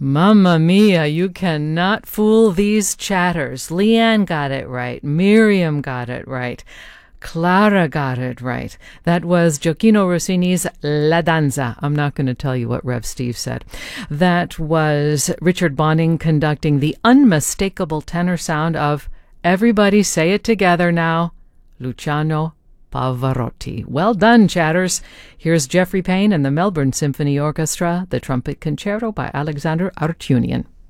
Mamma mia, you cannot fool these chatters. Leanne got it right. Miriam got it right. Clara got it right. That was Gioacchino Rossini's La Danza. I'm not going to tell you what Rev Steve said. That was Richard Bonning conducting the unmistakable tenor sound of, everybody say it together now, Luciano Pavarotti. Well done, chatters. Here's Geoffrey Payne and the Melbourne Symphony Orchestra, the Trumpet Concerto by Alexander Artunian.